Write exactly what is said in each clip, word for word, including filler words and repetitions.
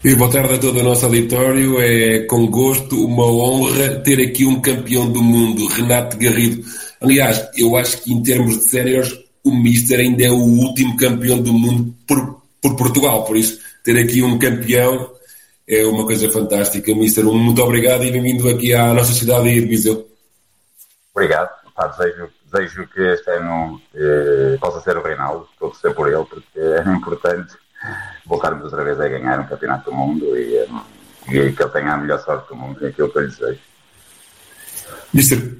E boa tarde a todo o nosso auditório. É com gosto, uma honra ter aqui um campeão do mundo, Renato Garrido. Aliás, eu acho que em termos de séniores, o Mister ainda é o último campeão do mundo por, por Portugal. Por isso, ter aqui um campeão é uma coisa fantástica. Mister, muito obrigado e bem-vindo aqui à nossa cidade de Viseu. Obrigado. Pá, desejo, desejo que este ano eh, possa ser o Reinaldo, estou a torcer por ele, porque é importante voltarmos outra vez a ganhar um campeonato do mundo e, e que ele tenha a melhor sorte do mundo, é aquilo que eu lhe desejo. Mister,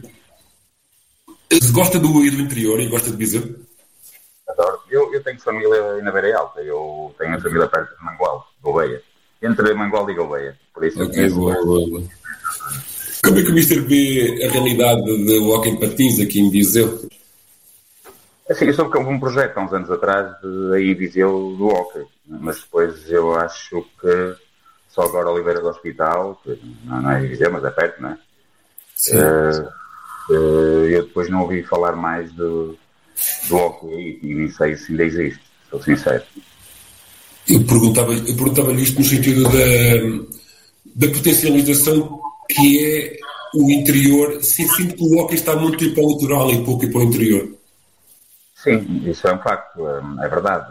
gosta do, do interior e gosta de Viseu? Adoro. Eu, eu tenho família aí na Beira Alta, eu tenho a família perto de Mangual, Gouveia. Entre Mangual e Gouveia, por isso okay, eu boa, boa, boa. Como é que o Mister vê a realidade do hóquei em patins aqui em Viseu? Assim, eu soube que houve um projeto há uns anos atrás de, aí em Viseu do hóquei, mas depois eu acho que só agora Oliveira do Hospital, que não, não é em Viseu, mas é perto, não é? Sim. Uh, uh, eu depois não ouvi falar mais do, do hóquei e nem sei se ainda existe, sou sincero. Eu perguntava-lhe eu perguntava isto no sentido da, da potencialização que é o interior, se sinto que o hóquei está muito para o litoral e pouco para o interior. Sim, isso é um facto, é verdade.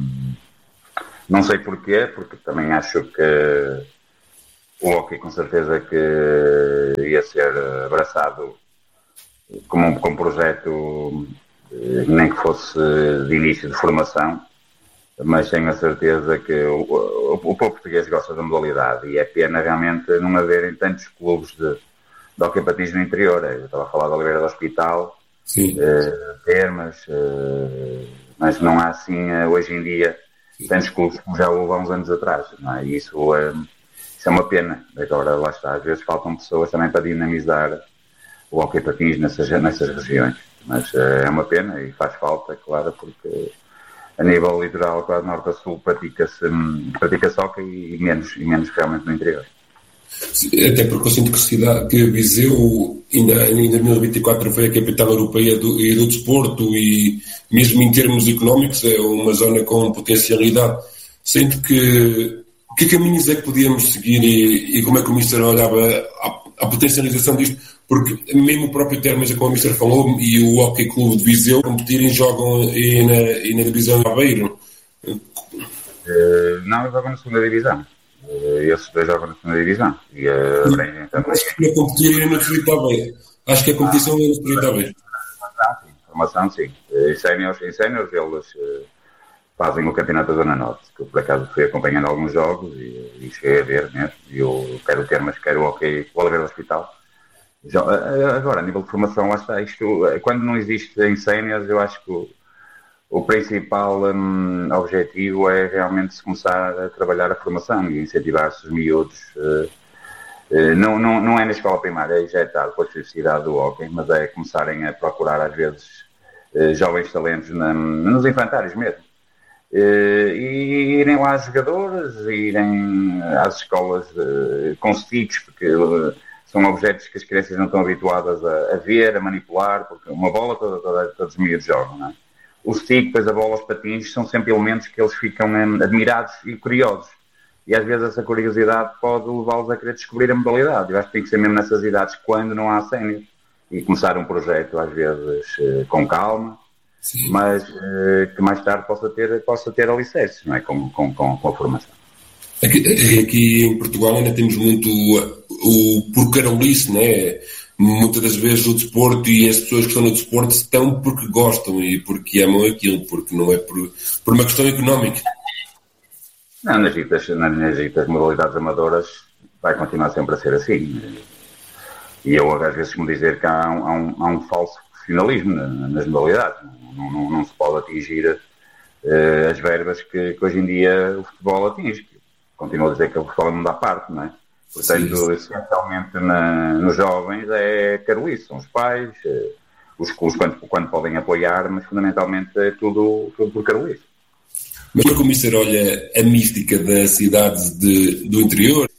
Não sei porquê, porque também acho que o hóquei com certeza que ia ser abraçado como um, como um projeto, nem que fosse de início de formação, mas tenho a certeza que o, o, o povo português gosta da modalidade e é pena realmente não haverem tantos clubes de, de hóquei patins no interior. Eu estava a falar da Oliveira do Hospital, uh, Termas, uh, mas não há assim uh, hoje em dia tantos clubes como já houve há uns anos atrás, não é? E isso, uh, isso é uma pena. Agora lá está, às vezes faltam pessoas também para dinamizar o hóquei patins nessas, nessas regiões, mas uh, é uma pena e faz falta, claro, porque a nível litoral, quase norte a sul, pratica-se, pratica-se hóquei e menos, e menos realmente no interior. Até porque eu sinto que, cidade, que Viseu ainda em dois mil e vinte e quatro foi a capital europeia do, e do desporto e mesmo em termos económicos é uma zona com potencialidade. Sinto que que caminhos é que podíamos seguir e, e como é que o Mister olhava a, a potencialização disto? Porque mesmo o próprio Termas, como o Mister falou, e o Hóquei Clube de Viseu competirem jogam e na, e na divisão Aveiro. Uh, não, eu jogo na segunda divisão. Uh, esses dois jogam na segunda divisão. E uh, abrangem também. Acho que a competir no Distrito Aveiro. Acho que a competição é no Distrito Aveiro. Formação, sim. Em séniores, em séniores eles uh, fazem o campeonato da Zona Norte, que eu por acaso fui acompanhando alguns jogos e, e cheguei a ver mesmo. E eu quero ter, mas quero o Hóquei, o Oliveira do Hospital. Já, agora, a nível de formação, lá está. Isto, quando não existe em séniores, eu acho que o, o principal um, objetivo é realmente se começar a trabalhar a formação e incentivar-se os miúdos. Uh, uh, não, não, não é na escola primária, é injetar com a especificidade do hóquei, mas é começarem a procurar, às vezes, uh, jovens talentos na, nos infantários mesmo. Uh, e irem lá jogadores, irem às escolas uh, com sticks, porque uh, são objetos que as crianças não estão habituadas a, a ver, a manipular, porque uma bola toda, toda, todos os miúdos jogam, não é? O stick, depois a bola, os patins, são sempre elementos que eles ficam um, admirados e curiosos. E às vezes essa curiosidade pode levá-los a querer descobrir a modalidade. Eu acho que tem que ser mesmo nessas idades, quando não há sénior. E começar um projeto, às vezes, uh, com calma, sim, mas uh, que mais tarde possa ter, possa ter alicerces, não é? Com, com, com, com a formação. Aqui, aqui em Portugal ainda temos muito o, o por carolice, né? Muitas das vezes o desporto e as pessoas que estão no desporto estão porque gostam e porque amam aquilo, porque não é por, por uma questão económica. Não, nas ditas, nas ditas modalidades amadoras vai continuar sempre a ser assim. E eu às vezes me dizer que há um, há um, há um falso profissionalismo nas modalidades. Não, não, não se pode atingir uh, as verbas que, que hoje em dia o futebol atinge. Continuo a dizer que o futebol é mundo à parte, não é? Portanto, essencialmente na, nos jovens é carolice, são os pais, uh, os clubes quando, quando podem apoiar, mas fundamentalmente é tudo, tudo por carolice. Mas como o Mister olha a mística das cidades de, do interior?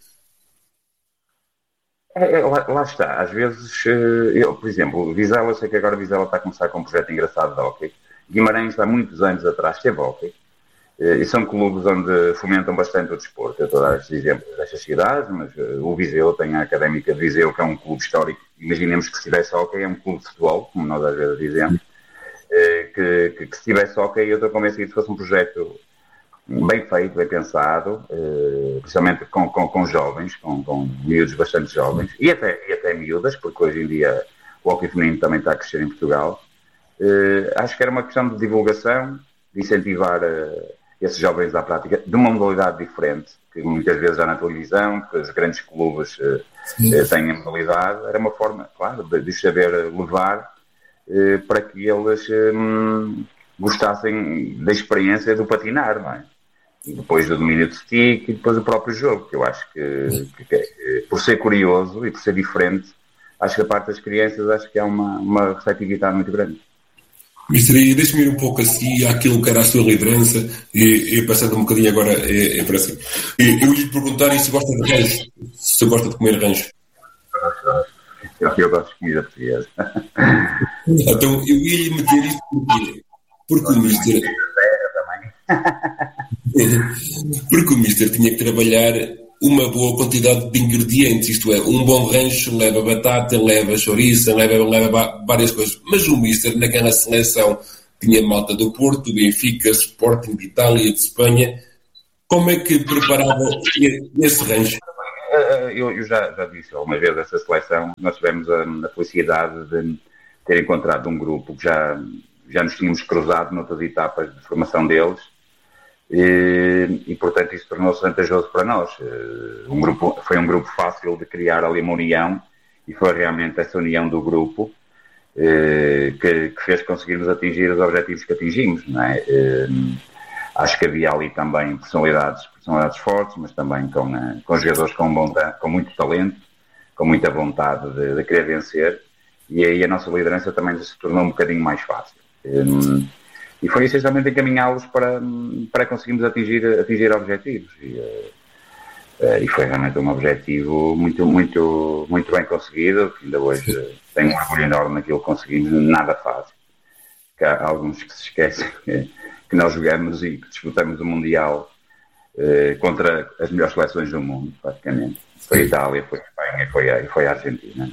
É, é, lá, lá está, às vezes, eu, por exemplo, Vizela, eu sei que agora Vizela está a começar com um projeto engraçado de hóquei. Guimarães, há muitos anos atrás, teve hóquei. E são clubes onde fomentam bastante o desporto. Eu estou a dar estes exemplos destas cidades, mas o Viseu tem a Académica de Viseu, que é um clube histórico. Imaginemos que se tivesse hóquei, é um clube de futebol, como nós às vezes dizemos, que, que, que se tivesse hóquei, eu estou convencido que fosse um projeto bem feito, bem pensado, principalmente com, com, com jovens, com, com miúdos bastante jovens, e até, e até miúdas, porque hoje em dia o hóquei feminino também está a crescer em Portugal. Acho que era uma questão de divulgação, de incentivar esses jovens à prática de uma modalidade diferente, que muitas vezes há na televisão, que os grandes clubes uh, têm a modalidade. Era uma forma, claro, de, de saber levar uh, para que eles um, gostassem da experiência do patinar, não é? E depois do domínio de stick e depois do próprio jogo, que eu acho que, que, que por ser curioso e por ser diferente, acho que a parte das crianças acho que há uma, uma receptividade muito grande. Mister, deixa-me ir um pouco assim àquilo que era a sua liderança e, e passando um bocadinho agora é, é para assim. Eu ia lhe perguntar se gosta de rancho, se gosta de comer rancho. Eu, eu gosto de comida portuguesa. Então eu ia lhe meter isto porque, porque o Mister porque o Mister tinha que trabalhar uma boa quantidade de ingredientes, isto é, um bom rancho leva batata, leva chouriça, leva, leva várias coisas, mas o Mister naquela seleção tinha malta do Porto, Benfica, Sporting de Itália, de Espanha. Como é que preparava esse rancho? Eu, eu já, já disse alguma vez essa seleção, nós tivemos a, a felicidade de ter encontrado um grupo que já, já nos tínhamos cruzado noutras etapas de formação deles. E, e portanto isso tornou-se vantajoso para nós. Um grupo, foi um grupo fácil de criar ali uma união e foi realmente essa união do grupo eh, que, que fez conseguirmos atingir os objetivos que atingimos, não é? Eh, acho que havia ali também personalidades, personalidades fortes, mas também com, eh, com jogadores com, bom, com muito talento, com muita vontade de, de querer vencer, e aí a nossa liderança também se tornou um bocadinho mais fácil. Eh, E foi essencialmente encaminhá-los para, para conseguirmos atingir, atingir objetivos. E, uh, e foi realmente um objetivo muito, muito, muito bem conseguido, que ainda hoje uh, tenho um orgulho enorme naquilo que conseguimos, nada fácil. Que há alguns que se esquecem que, que nós jogamos e que disputamos o Mundial uh, contra as melhores seleções do mundo, praticamente. Foi a Itália, foi a Espanha e foi a, foi a Argentina.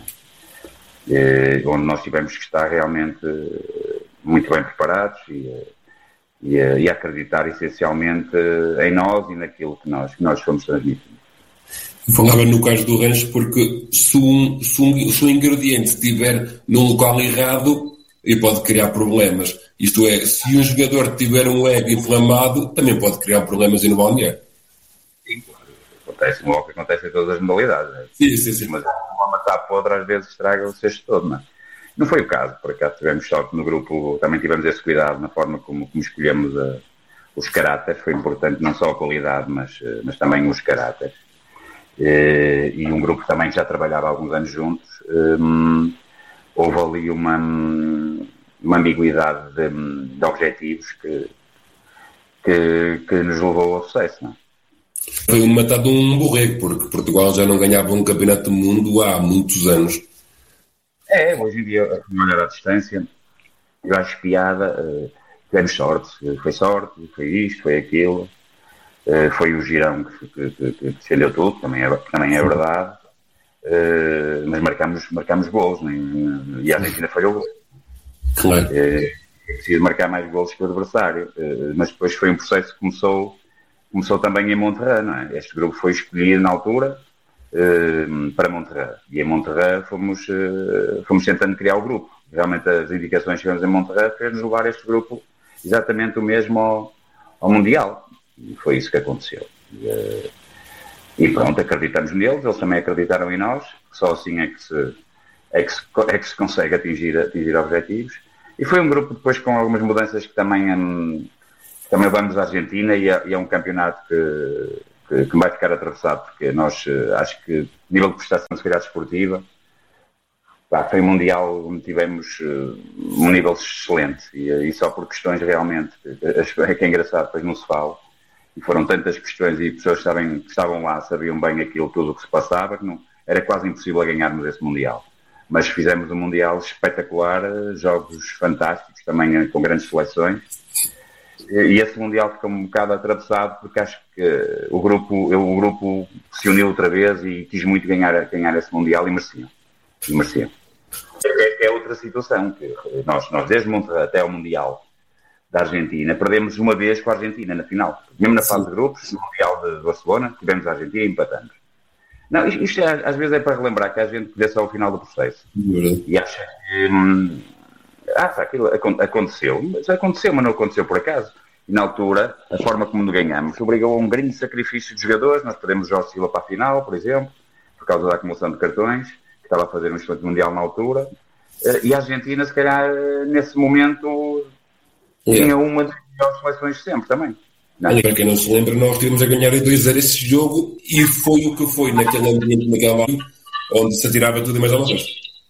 Uh, onde nós tivemos que estar realmente... Uh, muito bem preparados e, e, e acreditar essencialmente em nós e naquilo que nós, que nós fomos transmitindo. Falava no caso do rancho porque se um, se um, se um ingrediente estiver num local errado, ele pode criar problemas. Isto é, se um jogador tiver um ego inflamado, também pode criar problemas no balneário. Sim, acontece o que acontece em todas as modalidades. Né? Sim, sim, sim. Mas uma matar podre às vezes estraga o cesto todo, não é? Não foi o caso, por acaso tivemos sorte no grupo, também tivemos esse cuidado na forma como, como escolhemos a, os caráteres, foi importante não só a qualidade, mas, mas também os caráteres. E, e um grupo também que já trabalhava há alguns anos juntos, um, houve ali uma, uma ambiguidade de, de objetivos que, que, que nos levou ao sucesso, não é? Foi um matado um borrego, porque Portugal já não ganhava um campeonato do mundo há muitos anos. É, hoje em dia, a olhar à distância, eu acho piada, uh, tivemos sorte, foi sorte, foi isto, foi aquilo, uh, foi o Girão que, que, que, que defendeu tudo, também é, também é verdade, uh, mas marcámos, marcámos golos, né? E a Argentina falhou golos. Claro. Uh, é preciso marcar mais golos que o adversário, uh, mas depois foi um processo que começou, começou também em Monterrey, não é? Este grupo foi escolhido na altura, Uh, para Monterrey. E em Monterrey fomos, uh, fomos tentando criar o grupo. Realmente as indicações que tivemos em Monterrey fez-nos levar este grupo exatamente o mesmo ao, ao Mundial. E foi isso que aconteceu. E, uh, e pronto, acreditamos neles, eles também acreditaram em nós, só assim é que se, é que se, é que se consegue atingir, atingir objetivos. E foi um grupo depois com algumas mudanças que também, um, também vamos à Argentina e é, e é um campeonato que que, que vai ficar atravessado, porque nós acho que nível de prestação de calidade esportiva pá, foi um Mundial onde tivemos uh, um nível excelente e, e só por questões realmente é que é engraçado, depois não se fala e foram tantas questões e pessoas que estavam, que estavam lá sabiam bem aquilo, tudo o que se passava, que não, era quase impossível ganharmos esse Mundial, mas fizemos um Mundial espetacular, jogos fantásticos também com grandes seleções. E esse Mundial ficou um bocado atravessado porque acho que o grupo, o grupo se uniu outra vez e quis muito ganhar, ganhar esse Mundial e mereciam. E mereciam. É, é outra situação, que nós, nós desde até ao Mundial da Argentina, perdemos uma vez com a Argentina na final. Mesmo na fase de grupos, no Mundial de Barcelona, tivemos a Argentina e empatamos. Não, isto é, às vezes é para relembrar que a gente vê só o final do processo. Verdade. E acha que... Hum, ah, aquilo aconteceu. Mas aconteceu, mas não aconteceu por acaso. E na altura, a forma como ganhamos obrigou a um grande sacrifício de jogadores. Nós perdemos Jorge Silva para a final, por exemplo, por causa da acumulação de cartões, que estava a fazer um excelente Mundial na altura. E a Argentina, se calhar, nesse momento, tinha yeah. uma das melhores seleções de sempre também. Olha, para quem não se lembra, nós tivemos a ganhar dois a zero esse jogo e foi o que foi naquele ambiente, naquela onde se atirava tudo e mais alguma coisa.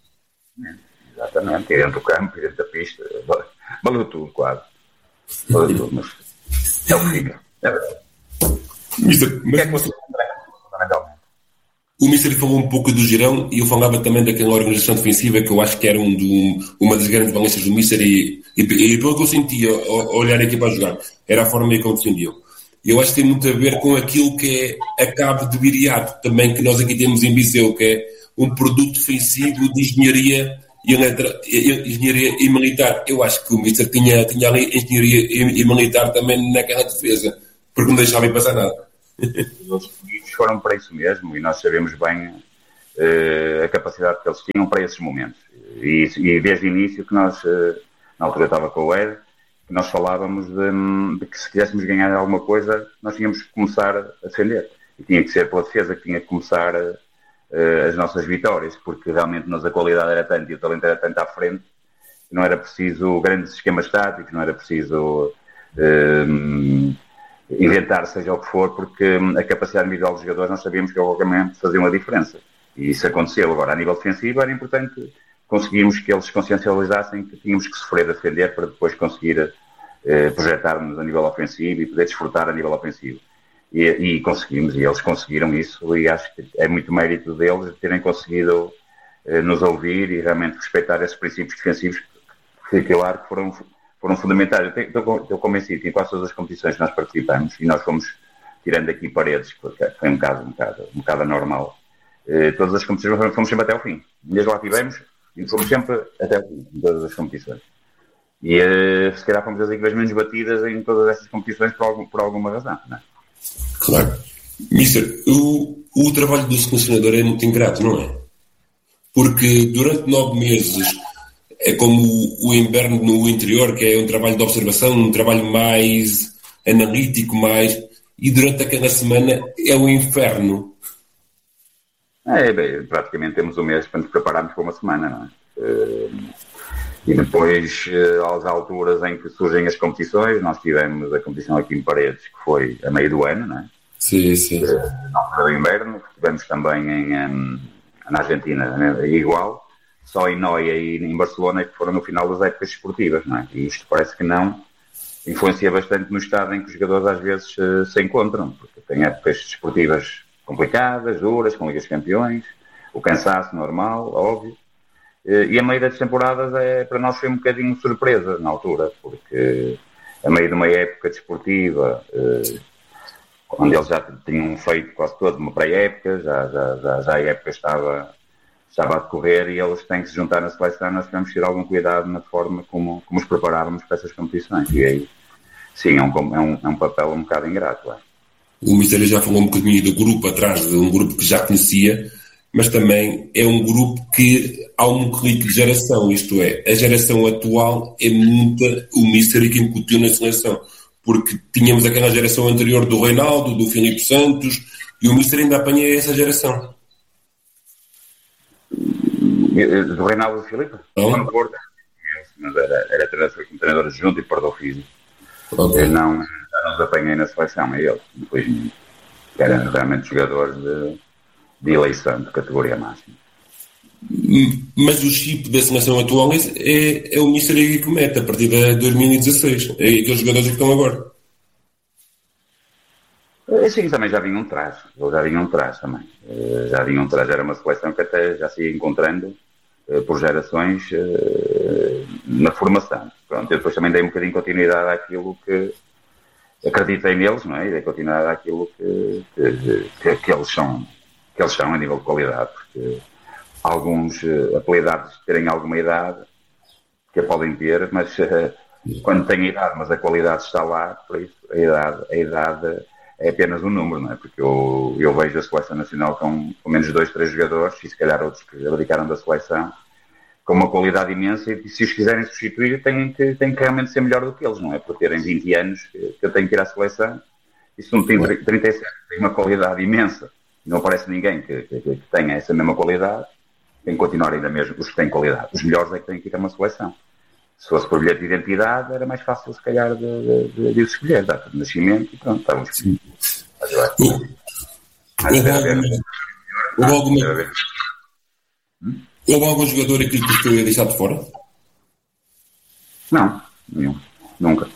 Exatamente, e dentro do campo, e dentro da pista, valeu tudo quase. Valeu tudo, mas é o que fica. É verdade. Mister, mas... que é que fundamentalmente? O Mister falou um pouco do Girão e eu falava também daquela organização defensiva que eu acho que era um do, uma das grandes valências do Mister e, e, e pelo que eu sentia ao olhar aqui para jogar, era a forma como defendiam. Eu acho que tem muito a ver com aquilo que é a cabo de Viriato também, que nós aqui temos em Viseu, que é um produto defensivo de engenharia e, letra, engenharia e militar. Eu acho que o Mister tinha, tinha ali engenharia e, e militar também naquela defesa, porque não deixava ir passar nada. Os pedidos foram para isso mesmo e nós sabemos bem uh, a capacidade que eles tinham para esses momentos. E, e desde o início que nós, uh, na altura eu estava com o Ed, que nós falávamos de, de que se quiséssemos ganhar alguma coisa, nós tínhamos que começar a defender. E tinha que ser pela defesa que tinha que começar uh, as nossas vitórias, porque realmente nós a qualidade era tanta e o talento era tanto à frente, que não era preciso grandes esquemas táticos, não era preciso... Uh, inventar seja o que for, porque a capacidade individual dos jogadores nós sabíamos que obviamente fazia uma diferença. E isso aconteceu. Agora, a nível defensivo, era importante conseguirmos que eles consciencializassem que tínhamos que sofrer a defender para depois conseguir eh, projetar-nos a nível ofensivo e poder desfrutar a nível ofensivo. E, e conseguimos, e eles conseguiram isso, e acho que é muito mérito deles de terem conseguido eh, nos ouvir e realmente respeitar esses princípios defensivos que, claro, que foram... foram fundamentais. Eu estou convencido que em quase todas as competições que nós participamos, e nós fomos tirando aqui paredes, porque foi um bocado, um bocado, um bocado anormal, eh, todas as competições fomos sempre até ao fim. Desde lá tivemos e fomos sempre até ao fim, em todas as competições. E eh, se calhar fomos as equipas menos batidas em todas essas competições por, algum, por alguma razão, não é? Claro. Mister, o, o trabalho do selecionador é muito ingrato, não é? Porque durante nove meses... é como o, o inverno no interior, que é um trabalho de observação, um trabalho mais analítico, mais... e durante aquela semana é um inferno. É, bem, praticamente temos um mês para nos prepararmos para uma semana, não é? Uh, e depois, uh, às alturas em que surgem as competições, nós tivemos a competição aqui em Paredes, que foi a meio do ano, não é? Sim, sim. Uh, na altura do inverno, tivemos também em, um, na Argentina, né? Igual. Só em Noia e em Barcelona que foram no final das épocas esportivas, não é? E isto parece que não influencia bastante no estado em que os jogadores às vezes uh, se encontram, porque tem épocas desportivas complicadas, duras, com Ligas de Campeões, o cansaço normal, óbvio, uh, e a meio das temporadas é, para nós foi um bocadinho surpresa na altura, porque a meio de uma época desportiva, uh, onde eles já tinham feito quase toda uma pré-época, já, já, já, já a época estava... estava a decorrer e eles têm que se juntar na seleção, nós tivemos que ter algum cuidado na forma como, como os preparávamos para essas competições. E aí, sim, é um, é um, é um papel um bocado ingrato. É. O Mister já falou um bocadinho do grupo atrás, de um grupo que já conhecia, mas também é um grupo que há um clique de geração, isto é, a geração atual é muita o Mister e quem incutiu na seleção, porque tínhamos aquela geração anterior do Reinaldo, do Filipe Santos, e o Mister ainda apanha essa geração. Do Reinaldo e Filipe? Não, não Porto, mas era, era treinador, treinador junto e perdeu físico. Okay. Eu não, não os apanhei na seleção, a eles, infelizmente. Eram realmente jogadores de, de eleição, de categoria máxima. Mas o chip da seleção atual é, é o Mister que mete a partir de dois mil e dezasseis. É aqueles jogadores que estão agora. Sim, também já vinham atrás. Eles já vinham atrás também. Já vinham atrás. Era uma seleção que até já se ia encontrando por gerações na formação. pronto, eu depois também dei um bocadinho de continuidade àquilo que acreditei neles, não é? E dei continuidade àquilo que, que, que, que, eles são, que eles são a nível de qualidade, porque alguns uh, apelidados terem alguma idade, que a podem ter, mas uh, quando têm idade, mas a qualidade está lá, por isso a idade, a idade é apenas um número, não é? Porque eu, eu vejo a seleção nacional com pelo menos dois, três jogadores, e se calhar outros que abdicaram da seleção, com uma qualidade imensa, e se os quiserem substituir, têm que, têm que realmente ser melhor do que eles, não é? Por terem vinte anos, que eu tenho que ir à seleção, e se não tem trinta e sete, tem uma qualidade imensa, e não aparece ninguém que, que, que tenha essa mesma qualidade, tem que continuar ainda mesmo os que têm qualidade. Os melhores é que têm que ir a uma seleção. Se fosse por bilhete de identidade, era mais fácil, se calhar, de, de, de escolher, data de nascimento, e pronto, estavam escolhidos. Mas eu acho que... Houve alguma... Houve algum jogador aqui que foi deixado de fora? Não, nenhum. Nunca.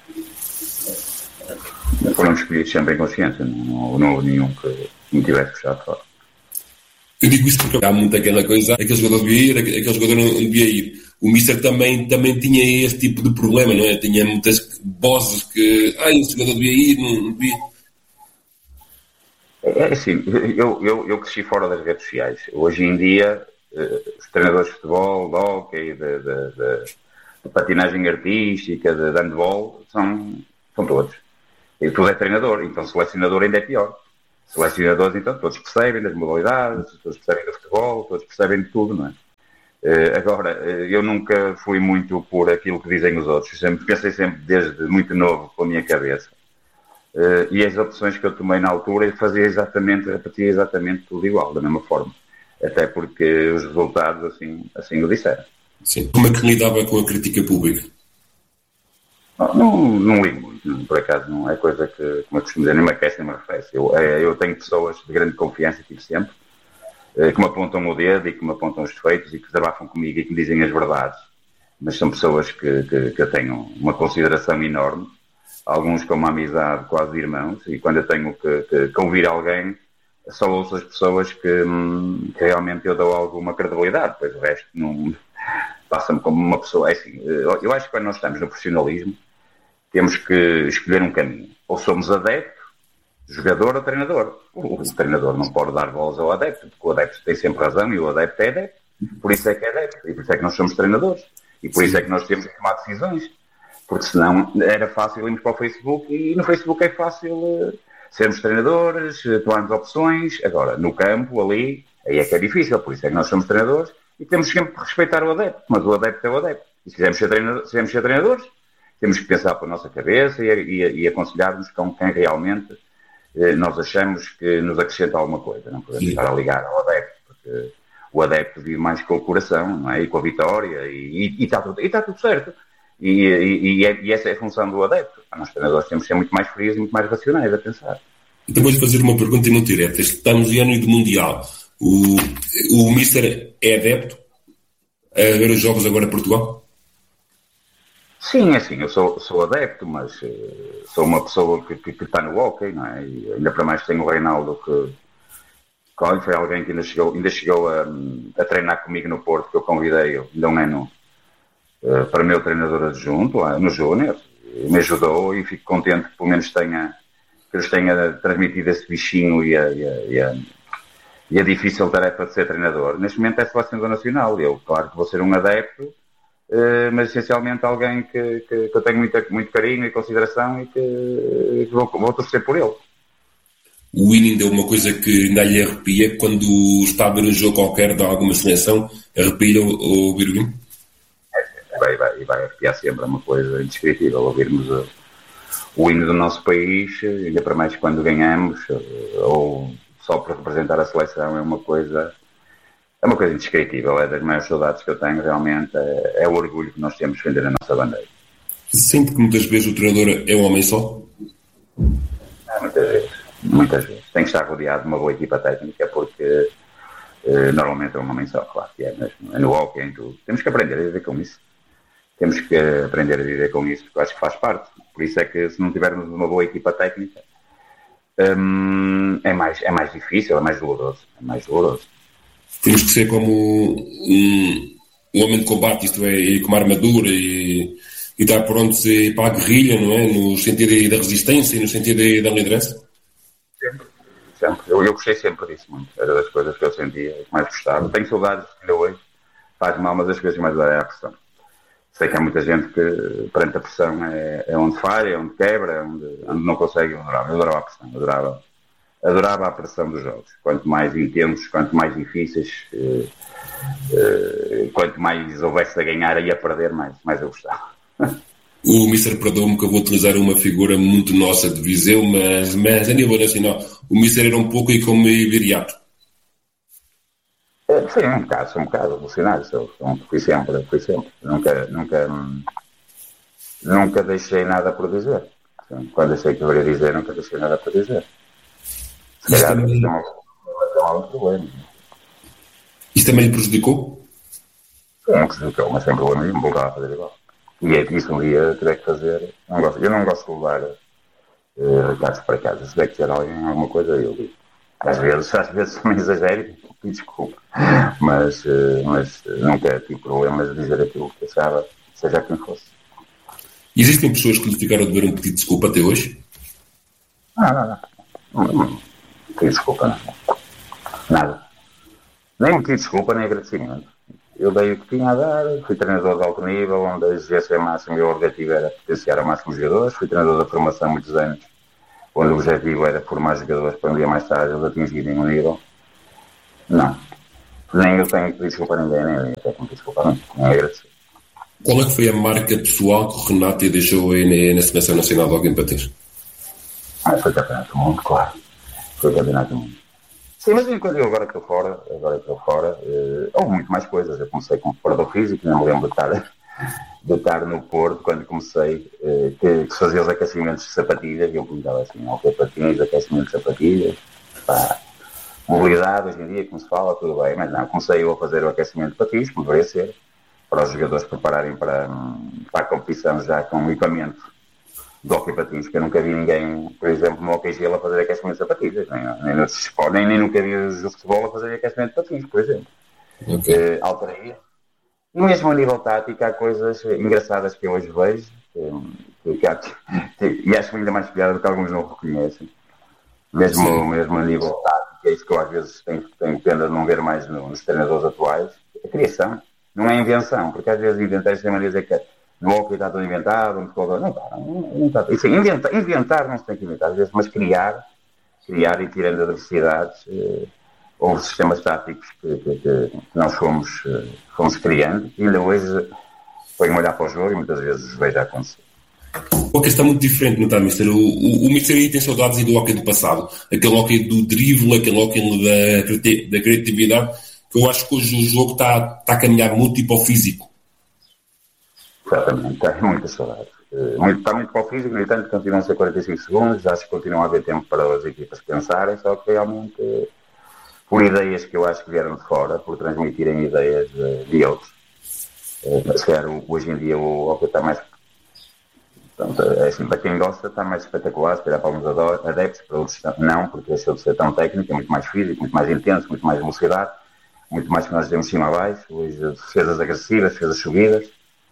Foram escolhidos sempre em consciência. Não, não houve nenhum que me tivesse deixado de fora. Eu digo isso porque há muito aquela coisa, aquele jogador devia ir, aquele jogador não devia ir. O Mister também, também tinha esse tipo de problema, não é? Tinha muitas vozes que, ah, esse jogador devia ir, não, não devia. É assim, eu, eu, eu cresci fora das redes sociais. Hoje em dia, os treinadores de futebol, de hóquei, de, de, de, de patinagem artística, de, de handball, são, são todos. E tudo é treinador, então selecionador ainda é pior. Selecionadores, então, todos percebem das modalidades, todos percebem do futebol, todos percebem de tudo, não é? Uh, agora, uh, eu nunca fui muito por aquilo que dizem os outros. Eu sempre, pensei sempre, desde muito novo, com a minha cabeça. Uh, e as opções que eu tomei na altura, eu fazia exatamente, repetia exatamente tudo igual, da mesma forma. Até porque os resultados, assim, assim o disseram. Sim. Como é que lidava com a crítica pública? Não, não, não ligo muito, por acaso não é coisa que, como eu costumo dizer, nem me aquece nem me arrefece. Eu, eu tenho pessoas de grande confiança, tive sempre, que me apontam o dedo e que me apontam os defeitos e que desabafam comigo e que me dizem as verdades. Mas são pessoas que, que, que eu tenho uma consideração enorme, alguns com uma amizade quase de irmãos, e quando eu tenho que, que, que ouvir alguém, só ouço as pessoas que, que realmente eu dou alguma credibilidade, pois o resto não passa-me como uma pessoa. É assim, eu acho que quando nós estamos no profissionalismo, temos que escolher um caminho. Ou somos adepto, jogador ou treinador. O, o treinador não pode dar voz ao adepto, porque o adepto tem sempre razão e o adepto é adepto. Por isso é que é adepto. E por isso é que nós somos treinadores. E por isso é que nós temos que tomar decisões. Porque senão era fácil irmos para o Facebook e no Facebook é fácil uh, sermos treinadores, uh, tomarmos opções. Agora, no campo, ali, aí é que é difícil. Por isso é que nós somos treinadores e temos sempre que respeitar o adepto. Mas o adepto é o adepto. E se quisermos ser, treinador, se quisermos ser treinadores, temos que pensar pela nossa cabeça e, e, e aconselhar-nos com quem realmente eh, nós achamos que nos acrescenta alguma coisa. Não podemos estar a ligar ao adepto, porque o adepto vive mais com o coração, não é? E com a vitória, e, e, e, está, tudo, e está tudo certo. E, e, e, é, e essa é a função do adepto. Nós treinadores temos que ser muito mais frios e muito mais racionais a pensar. Então vou-lhe fazer uma pergunta muito direta. Estamos em ano do Mundial. O, o Mister é adepto a ver os jogos agora em Portugal? Sim, é assim, eu sou, sou adepto, mas uh, sou uma pessoa que, que, que está no hóquei, não é? E ainda para mais tenho o Reinaldo, que, que foi alguém que ainda chegou, ainda chegou a, a treinar comigo no Porto, que eu convidei-o, ainda um ano, uh, para meu treinador adjunto, lá no Júnior, me ajudou e fico contente que pelo menos tenha, que eles tenha transmitido esse bichinho e a, e a, e a, e a difícil tarefa de ser treinador. Neste momento é selecionador nacional, eu, claro que vou ser um adepto, Uh, mas essencialmente alguém que, que, que eu tenho muito, muito carinho e consideração e que, que vou, vou torcer por ele. O winning é uma coisa que ainda lhe arrepia quando está a ver um jogo qualquer de alguma seleção, arrepia ou ouvir o hino? É, vai, vai, vai arrepiar sempre, é uma coisa indescritível ouvirmos o, o hino do nosso país, ainda para mais quando ganhamos, ou só para representar a seleção, é uma coisa... É uma coisa indescritível, é das maiores saudades que eu tenho, realmente, é, é o orgulho que nós temos de defender a nossa bandeira. Sente que muitas vezes o treinador é um homem só? É, muitas vezes, muitas vezes. Tem que estar rodeado de uma boa equipa técnica, porque eh, normalmente é um homem só, claro que é, mesmo, é no hóquei, é em tudo. Temos que aprender a viver com isso. Temos que aprender a viver com isso, porque eu acho que faz parte. Por isso é que se não tivermos uma boa equipa técnica, hum, é, mais, é mais difícil, é mais doloroso, é mais doloroso. Temos que ser como um, um homem de combate, isto é, ir com uma armadura e e estar prontos para a guerrilha, não é? No sentido da resistência e no sentido da liderança? Sempre, sempre. Eu, eu gostei sempre disso muito. Era das coisas que eu sentia, que mais gostava. Tenho saudades ainda hoje, faz mal, mas as coisas mais dá é a pressão. Sei que há muita gente que, perante a pressão, é, é onde falha, é onde quebra, é onde, onde não consegue. Eu adorava, eu adorava a pressão, eu adorava, adorava a pressão dos jogos. Quanto mais intensos, quanto mais difíceis, eh, eh, quanto mais houvesse a ganhar e a perder, mais, mais eu gostava. O mister perdoa-me que eu vou utilizar uma figura muito nossa de Viseu, mas, mas a nível nacional, o mister era um pouco aí como Viriato. É, sim, um bocado, sou um bocado revolucionário, sou, sou, fui sempre, fui sempre. Nunca, nunca, nunca deixei nada por dizer. Quando achei que eu ia dizer, nunca deixei nada por dizer. Se Isso calhar também, não é um problema. Isso também lhe prejudicou? Sim, não prejudicou, mas sem problema nenhum, voltava a fazer igual. E é que isso um dia terei que fazer. Não gosto, eu não gosto de levar uh, recados para casa. Se tiver que ter alguém alguma coisa, eu digo. Às vezes, às vezes me exagero e desculpa. Mas, uh, mas uh, nunca tive problemas de dizer aquilo que achava, seja quem fosse. Existem pessoas que lhe ficaram a dever um pedido de desculpa até hoje? Não, não, não. Não, não. Pedi desculpa, não. Nada. Nem me pedi desculpa, nem agradecimento. Eu dei o que tinha a dar, fui treinador de alto nível, onde a exigência máxima e o objetivo era potenciar a máximo jogadores. Fui treinador da formação há muitos anos, onde o objetivo era formar jogadores para um dia mais tarde eles atingirem um nível. Não. Nem eu tenho que pedir desculpa a ninguém, nem eu tenho que pedir desculpa a mim, nem agradecer. Qual é que foi a marca pessoal que o Renato deixou aí na, na Seleção Nacional de Hóquei em Patins? Ah, foi campeonato do mundo, claro. Foi campeonato do mundo. Sim, mas enquanto eu agora que estou fora, agora que estou fora, uh, houve muito mais coisas. Eu comecei como preparador físico, não me lembro de estar, de estar no Porto, quando comecei, uh, que, que fazia os aquecimentos de sapatilhas, e eu perguntava assim, ok, patins, aquecimentos de sapatilhas, pá, mobilidade, hoje em dia, como se fala, tudo bem, mas não, comecei eu a fazer o aquecimento de patins, como deveria ser, para os jogadores prepararem para, para a competição já com equipamento de hóquei patins, que eu nunca vi ninguém, por exemplo, no hóquei gelo a fazer aquecimento de sapatilhas, nem, nem, no esporte, nem, nem nunca vi o futebol a fazer aquecimento de patins, por exemplo. Okay. Uh, alterei. E mesmo a nível tático, há coisas engraçadas que eu hoje vejo, que, que, que, e acho ainda mais piada do que alguns não reconhecem. Mesmo, mesmo a nível tático, é isso que eu às vezes tenho, tenho pena de não ver mais no, nos treinadores atuais. A criação, não é invenção, porque às vezes inventar sem maneira dizer que no hóquei está tudo inventado, não está, não, não está. Isso, inventar, inventar não se tem que inventar, às vezes, mas criar, criar e tirando adversidades, eh, houve sistemas táticos que, que, que nós fomos, eh, fomos criando e ainda hoje ponho a olhar para o jogo e muitas vezes vejo a acontecer. O hóquei está muito diferente, não está, mister? O, o, o mister aí tem saudades do hóquei do passado, aquele hóquei do drible, aquele hóquei da, da criatividade, que eu acho que hoje o jogo está, está a caminhar muito e para o físico. Exatamente, tenho muita saudade. Muito, está muito para o físico, no entanto, continuam a ser quarenta e cinco segundos, acho que continua a haver tempo para as equipas pensarem, só que realmente, por ideias que eu acho que vieram de fora, por transmitirem ideias de, de outros. Se calhar, hoje em dia, o hóquei está mais. Portanto, é assim, para quem gosta, está mais espetacular, se calhar para alguns adeptos, para outros não, porque deixou de ser tão técnico, é muito mais físico, muito mais intenso, muito mais velocidade, muito mais que nós temos cima a baixo, hoje defesas agressivas, defesas subidas.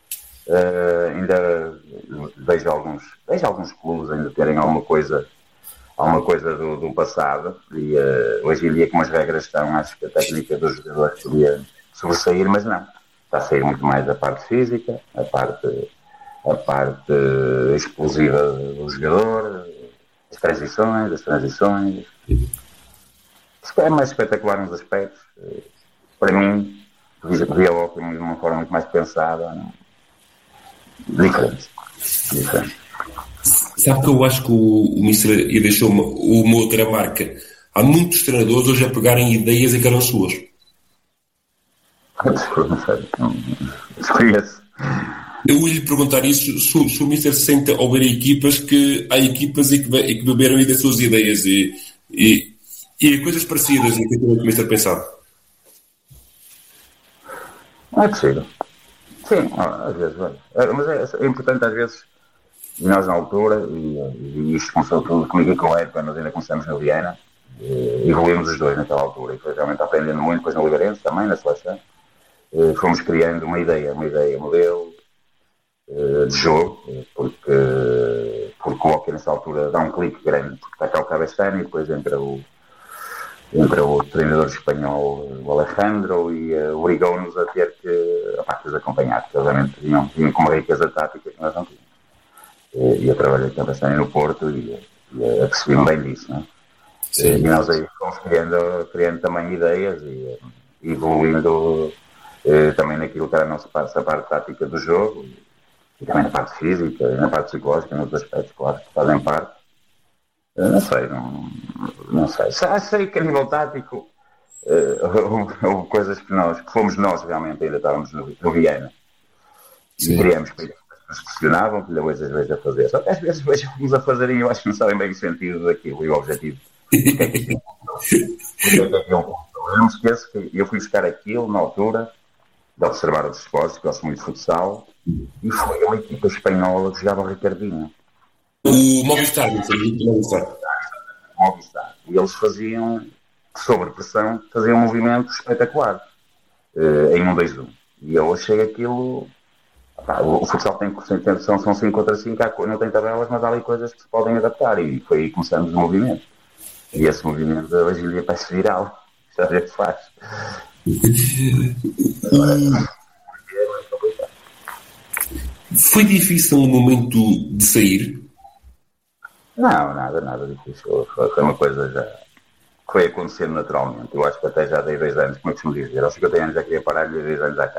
Uh, ainda vejo alguns, vejo alguns clubes ainda terem alguma coisa, alguma coisa do, do passado e uh, hoje em dia como as regras estão, acho que a técnica dos jogadores podia sobressair, mas não, está a sair muito mais a parte física, a parte, a parte explosiva do jogador, as transições, as transições. Isso é mais espetacular nos aspectos. Para mim, via o hóquei de uma forma muito mais pensada. Diferente. Diferente. Sabe que eu acho que o, o mister e deixou uma, uma outra marca. Há muitos treinadores hoje a pegarem ideias e que eram suas. Não sei. Desconheço. Eu ia lhe perguntar isso, se, se o mister se sente ao ver equipas que há equipas e que, e que beberam aí das suas ideias e, e, e coisas parecidas em que o mister pensava. Não é possível. Sim, às vezes, mas é, é importante às vezes, e nós na altura, e, e isto começou tudo comigo e com o Ed, quando nós ainda começamos na Viana, e evoluímos os dois naquela altura, e foi realmente aprendendo muito, depois no Liberense também, na seleção, e fomos criando uma ideia, uma ideia, um modelo, uh, de jogo, porque, porque o Hockey nessa altura dá um clique grande, porque está cá o Cabestany e depois entra o, entra o treinador espanhol, o Alejandro, e uh, obrigou-nos a ter que, a parte de acompanhar, porque obviamente tinham, tinham com uma riqueza tática que nós não tínhamos. E eu trabalhei com a Cabestany no Porto e, e apercebi-me bem disso, não é? E nós aí fomos criando, criando também ideias e evoluindo eh, também naquilo que era a nossa parte, a parte tática do jogo e, e também na parte física e na parte psicológica, em outros aspectos, claro, que fazem parte. Eu não sei, não, não sei. Sei que a nível tático eh, houve, houve coisas que nós, que fomos nós realmente, ainda estávamos no, no Viena. E queríamos que nos pressionavam, que hoje às vezes a fazer. Só que às vezes vejamos a fazer e eu acho que não sabem bem o sentido daquilo e o objetivo. Porque é que eu não me esqueço que eu fui buscar aquilo na altura de observar os esportes, gosto muito de futsal, e foi uma equipa espanhola que jogava o Ricardinho. O Movistar, não sei, o Movistar. O Movistar. E eles faziam, sob pressão, faziam um movimento espetacular uh, em um dois um. E eu achei aquilo. Pá, o, o futsal tem, são, são cinco contra cinco, não tem tabelas, mas há ali coisas que se podem adaptar. E foi aí que começamos o movimento. E esse movimento hoje em dia parece viral. Já vê que faz. Agora, foi difícil no momento de sair? Não, nada, nada difícil. Foi, foi uma coisa já que foi acontecendo naturalmente. Eu acho que até já dei dois anos, como é que se me diz, aos cinquenta anos já queria parar de dois anos à casa.